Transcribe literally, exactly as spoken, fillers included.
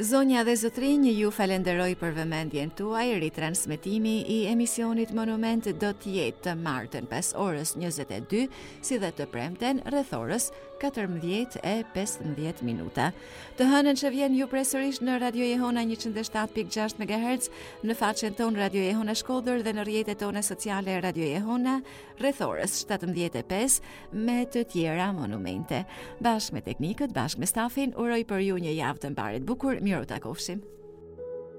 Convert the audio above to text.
Zonja dhe zotrinj, ju falenderoj për vëmendjen tuaj. Ritransmetimi i emisionit Monument do të jetë të martën pas orës njëzet e dy, si dhe të premten rreth orës katërmbëdhjetë e pesëmbëdhjetë minuta. Të hënën që vjen ju presërish në Radio Jehona njëqind e shtatë pikë gjashtë megahertz, në faqen tonë Radio Jehona Shkodër dhe në rrjetet tona sociale Radio Jehona rreth orës shtatëmbëdhjetë e pesë me të tjera monumente. Bashkë me teknikët, bashkë me stafin, uroj për ju një javë të mbarit bukur. Miru takofshim.